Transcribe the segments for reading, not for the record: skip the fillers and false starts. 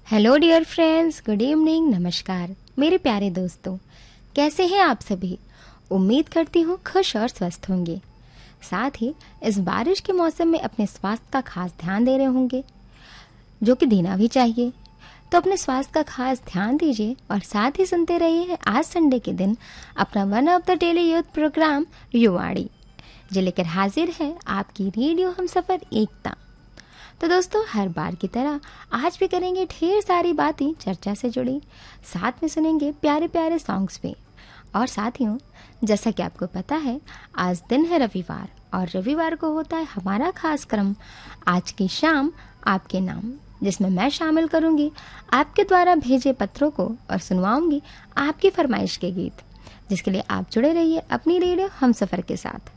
Hello dear friends, good evening, नमस्कार मेरे प्यारे दोस्तों। कैसे हैं आप सभी? उम्मीद करती हूँ खुश और स्वस्थ होंगे। साथ ही इस बारिश के मौसम में अपने स्वास्थ्य का खास ध्यान दे रहे होंगे, जो कि देना भी चाहिए। तो अपने स्वास्थ्य का खास ध्यान दीजिए और साथ ही सुनते रहिए आज संडे के दिन अपना one of the daily youth programme युवाड़ी, जो लेकर हाजिर है आपकी रेडियो हम सफर एकता। तो दोस्तों, हर बार की तरह आज भी करेंगे ढेर सारी बातें चर्चा से जुड़ी, साथ में सुनेंगे प्यारे प्यारे सॉन्ग्स भी। और साथियों, जैसा कि आपको पता है, आज दिन है रविवार और रविवार को होता है हमारा खास क्रम आज की शाम आपके नाम, जिसमें मैं शामिल करूंगी आपके द्वारा भेजे पत्रों को और सुनवाऊंगी आपकी फरमाइश के गीत, जिसके लिए आप जुड़े रहिए अपनी रेडियो हम सफर के साथ।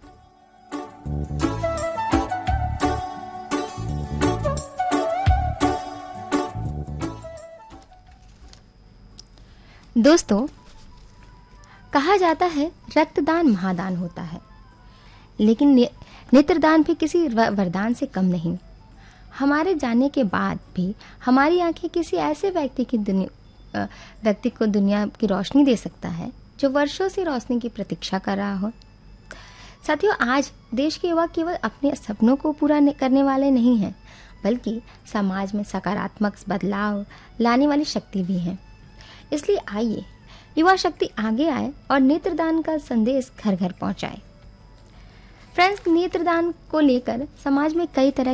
दोस्तों, कहा जाता है रक्तदान महादान होता है, लेकिन नेत्रदान भी किसी वरदान से कम नहीं। हमारे जाने के बाद भी हमारी आंखें किसी ऐसे व्यक्ति को दुनिया की रोशनी दे सकता है जो वर्षों से रोशनी की प्रतीक्षा कर रहा हो। साथियों, आज देश के युवा केवल अपने सपनों को पूरा करने वाले नहीं हैं, बल्कि समाज में सकारात्मक बदलाव लाने वाली शक्ति भी हैं। इसलिए आइए युवा शक्ति आगे आए और नेत्रदान का संदेश घर घर पहुंचाए। फ्रेंड्स, नेत्रदान को लेकर समाज में कई तरह